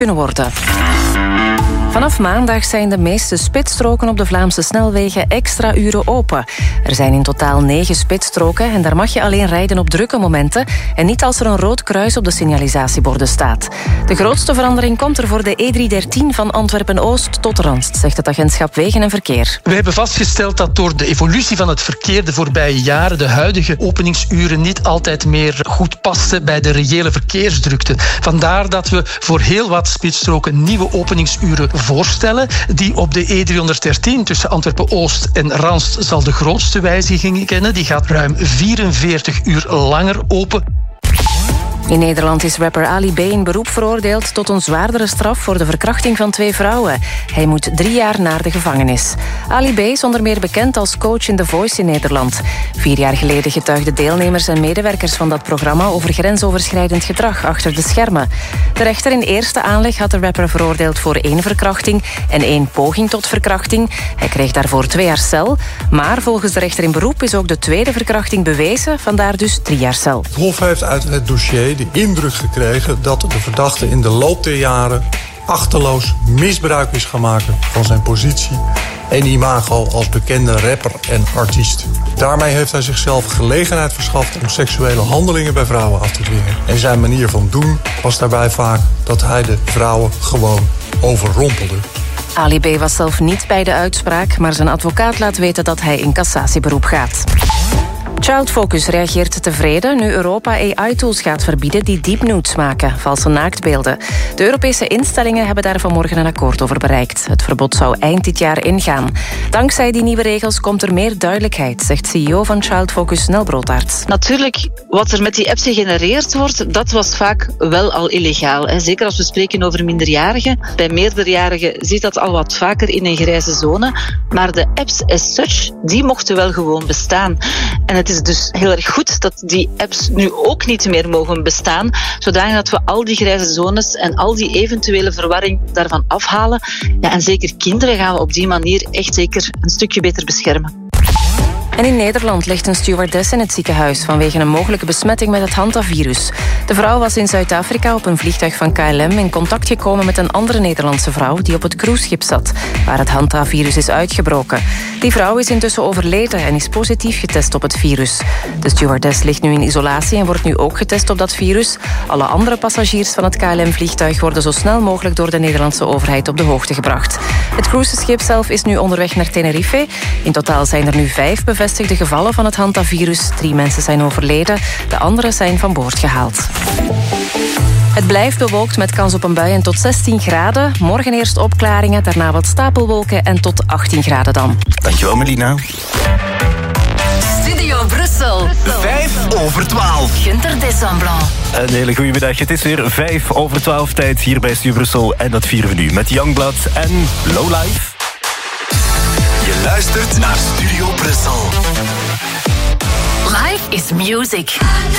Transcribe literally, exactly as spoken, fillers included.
kunnen worden. Vanaf maandag zijn de meeste spitsstroken op de Vlaamse snelwegen extra uren open. Er zijn in totaal negen spitsstroken en daar mag je alleen rijden op drukke momenten en niet als er een rood kruis op de signalisatieborden staat. De grootste verandering komt er voor de E driehonderddertien van Antwerpen-Oost tot Randst, zegt het agentschap Wegen en Verkeer. We hebben vastgesteld dat door de evolutie van het verkeer de voorbije jaren de huidige openingsuren niet altijd meer goed pasten bij de reële verkeersdrukte. Vandaar dat we voor heel wat spitsstroken nieuwe openingsuren voorstellen. Die op de E driehonderddertien tussen Antwerpen-Oost en Randst zal de grootste wijzigingen kennen. Die gaat ruim vierenveertig uur langer open. In Nederland is rapper Ali B. in beroep veroordeeld tot een zwaardere straf voor de verkrachting van twee vrouwen. Hij moet drie jaar naar de gevangenis. Ali B. is onder meer bekend als coach in The Voice in Nederland. Vier jaar geleden getuigden deelnemers en medewerkers van dat programma over grensoverschrijdend gedrag achter de schermen. De rechter in eerste aanleg had de rapper veroordeeld voor één verkrachting en één poging tot verkrachting. Hij kreeg daarvoor twee jaar cel. Maar volgens de rechter in beroep is ook de tweede verkrachting bewezen, vandaar dus drie jaar cel. Het Hof heeft uit het dossier de indruk gekregen dat de verdachte in de loop der jaren achterloos misbruik is gaan maken van zijn positie en imago als bekende rapper en artiest. Daarmee heeft hij zichzelf gelegenheid verschaft om seksuele handelingen bij vrouwen af te dwingen. En zijn manier van doen was daarbij vaak dat hij de vrouwen gewoon overrompelde. Ali B. was zelf niet bij de uitspraak, maar zijn advocaat laat weten dat hij in cassatieberoep gaat. Child Focus reageert tevreden nu Europa A I-tools gaat verbieden die deepnudes maken, valse naaktbeelden. De Europese instellingen hebben daar vanmorgen een akkoord over bereikt. Het verbod zou eind dit jaar ingaan. Dankzij die nieuwe regels komt er meer duidelijkheid, zegt C E O van Child Focus Nel Broodtaert. Natuurlijk, wat er met die apps gegenereerd wordt, dat was vaak wel al illegaal. Hè. Zeker als we spreken over minderjarigen. Bij meerderjarigen zit dat al wat vaker in een grijze zone. Maar de apps as such, die mochten wel gewoon bestaan. En het is dus heel erg goed dat die apps nu ook niet meer mogen bestaan, zodanig dat we al die grijze zones en al die eventuele verwarring daarvan afhalen. Ja, en zeker kinderen gaan we op die manier echt zeker een stukje beter beschermen. En in Nederland ligt een stewardess in het ziekenhuis vanwege een mogelijke besmetting met het hantavirus. De vrouw was in Zuid-Afrika op een vliegtuig van K L M in contact gekomen met een andere Nederlandse vrouw die op het cruiseschip zat, waar het hantavirus is uitgebroken. Die vrouw is intussen overleden en is positief getest op het virus. De stewardess ligt nu in isolatie en wordt nu ook getest op dat virus. Alle andere passagiers van het K L M-vliegtuig worden zo snel mogelijk door de Nederlandse overheid op de hoogte gebracht. Het cruiseschip zelf is nu onderweg naar Tenerife. In totaal zijn er nu vijf bevestigde gevallen van het hantavirus. Drie mensen zijn overleden, de anderen zijn van boord gehaald. Het blijft bewolkt met kans op een bui en tot zestien graden. Morgen eerst opklaringen, daarna wat stapelwolken en tot achttien graden dan. Dankjewel, Melina. Studio Brussel. Vijf over twaalf. Gunther Desamplan. Een hele goede middag. Het is weer vijf over twaalf tijd hier bij Studio Brussel. En dat vieren we nu met Youngblood en Lowlife. Je luistert naar Studio Brussel. Life is music.